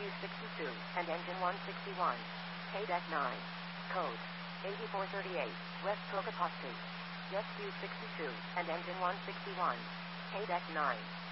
SQ62 and engine 161. KDEC 9. Code 8438, West Prokopov Street. SQ62 and engine 161. KDEC 9.